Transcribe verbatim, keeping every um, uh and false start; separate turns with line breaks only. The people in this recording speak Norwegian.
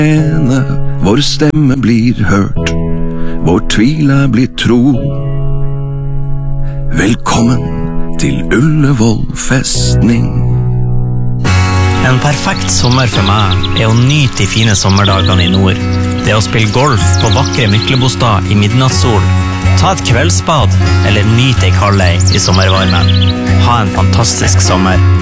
ene, vår stemme blir hørt, vår tvil er blitt tro. Velkommen til Ullevål festning.
En perfekt sommer for meg er å nyte de fine sommerdagene i nord. Det å spille golf på vakre Myklebostad i midnattssol, ta et kveldsbad eller nyte ei kaldei i sommervarmen. Ha en fantastisk sommer.